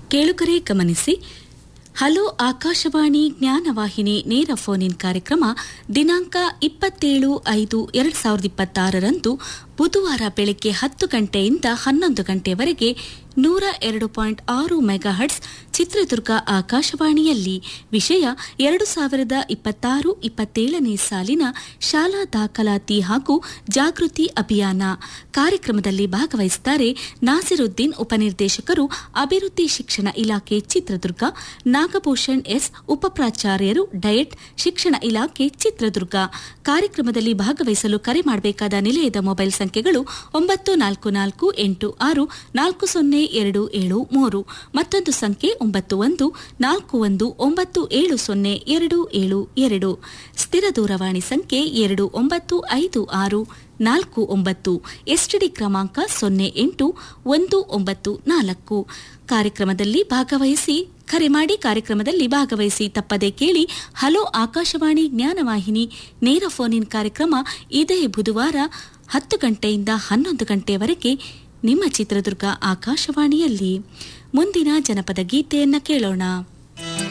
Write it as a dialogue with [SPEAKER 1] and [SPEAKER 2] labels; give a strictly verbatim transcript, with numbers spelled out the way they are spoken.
[SPEAKER 1] ಕೇಳುಗರೆ ಗಮನಿಸಿ, ಹಲೋ ಆಕಾಶವಾಣಿ ಜ್ಞಾನವಾಹಿನಿ ನೇರ ಫೋನ್ ಇನ್ ಕಾರ್ಯಕ್ರಮ ದಿನಾಂಕ ಇಪ್ಪತ್ತೇಳು ಐದು ಎರಡು ಸಾವಿರದ ಇಪ್ಪತ್ತಾರರಂದು ಬುಧವಾರ ಬೆಳಗ್ಗೆ ಹತ್ತು ಗಂಟೆಯಿಂದ ಹನ್ನೊಂದು ಗಂಟೆವರೆಗೆ ನೂರ ಎರಡು ಪಾಯಿಂಟ್ ಆರು ಮೆಗಾಹರ್ಟ್ಸ್ ಚಿತ್ರದುರ್ಗ ಆಕಾಶವಾಣಿಯಲ್ಲಿ. ವಿಷಯ ಎರಡು ಸಾವಿರದ ಇಪ್ಪತ್ತಾರು ಇಪ್ಪತ್ತೇಳನೇ ಸಾಲಿನ ಶಾಲಾ ದಾಖಲಾತಿ ಹಾಗೂ ಜಾಗೃತಿ ಅಭಿಯಾನ. ಕಾರ್ಯಕ್ರಮದಲ್ಲಿ ಭಾಗವಹಿಸುತ್ತಾರೆ ನಾಸಿರುದ್ದೀನ್, ಉಪನಿರ್ದೇಶಕರು, ಅಭಿವೃದ್ಧಿ ಶಿಕ್ಷಣ ಇಲಾಖೆ ಚಿತ್ರದುರ್ಗ, ನಾಗಭೂಷಣ್ ಎಸ್, ಉಪಪ್ರಾಚಾರ್ಯರು, ಡಯಟ್ ಶಿಕ್ಷಣ ಇಲಾಖೆ ಚಿತ್ರದುರ್ಗ. ಕಾರ್ಯಕ್ರಮದಲ್ಲಿ ಭಾಗವಹಿಸಲು ಕರೆ ಮಾಡಬೇಕಾದ ನಿಲಯದ ಮೊಬೈಲ್ ಸಂಖ್ಯೆಗಳು ಒಂಬತ್ತು ನಾಲ್ಕು ನಾಲ್ಕು ಎಂಟು ಆರು ನಾಲ್ಕು ಸೊನ್ನೆ ಎರಡು ಏಳು ಮೂರು, ಮತ್ತೊಂದು ಸಂಖ್ಯೆ ಒಂಬತ್ತು ಒಂದು ನಾಲ್ಕು ಒಂದು ಒಂಬತ್ತು ಏಳು ಸೊನ್ನೆ ಎರಡು ಏಳು ಎರಡು, ಸ್ಥಿರ ದೂರವಾಣಿ ಸಂಖ್ಯೆ ಎರಡು ಒಂಬತ್ತು ಐದು ಆರು ನಾಲ್ಕು ಒಂಬತ್ತು, ಎಸ್ಟಿಡಿ ಕ್ರಮಾಂಕ ಸೊನ್ನೆ ಎಂಟು ಒಂದು ಒಂಬತ್ತು ನಾಲ್ಕು. ಕಾರ್ಯಕ್ರಮದಲ್ಲಿ ಭಾಗವಹಿಸಿ ಕರೆ ಮಾಡಿ ಕಾರ್ಯಕ್ರಮದಲ್ಲಿ ಭಾಗವಹಿಸಿ ತಪ್ಪದೆ ಕೇಳಿ. ಹಲೋ ಆಕಾಶವಾಣಿ ಜ್ಞಾನವಾಹಿನಿ ನೇರ ಫೋನ್ ಇನ್ ಕಾರ್ಯಕ್ರಮ ಇದೇ ಬುಧವಾರ ಹತ್ತು ಗಂಟೆಯಿಂದ ಹನ್ನೊಂದು ಗಂಟೆಯವರೆಗೆ ನಿಮ್ಮ ಚಿತ್ರದುರ್ಗ ಆಕಾಶವಾಣಿಯಲ್ಲಿ. ಮುಂದಿನ ಜನಪದ ಗೀತೆಯನ್ನ ಕೇಳೋಣ.